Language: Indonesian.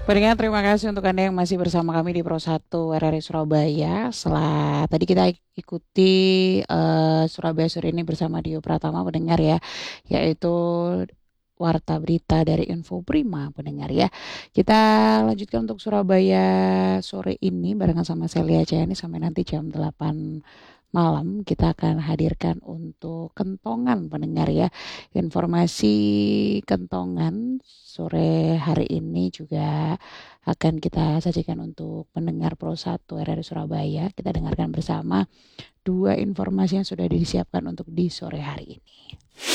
Pendengar, terima kasih untuk Anda yang masih bersama kami di Pro 1 RRI Surabaya. Setelah tadi kita ikuti Surabaya Sore ini bersama Dio Pratama, pendengar ya, yaitu Warta Berita dari Info Prima, pendengar ya. Kita lanjutkan untuk Surabaya Sore ini barengan sama Celia Cayani sampai nanti jam 8 malam kita akan hadirkan untuk kentongan pendengar ya. Informasi kentongan sore hari ini juga akan kita sajikan untuk pendengar Pro 1 RRI Surabaya. Kita dengarkan bersama dua informasi yang sudah disiapkan untuk di sore hari ini.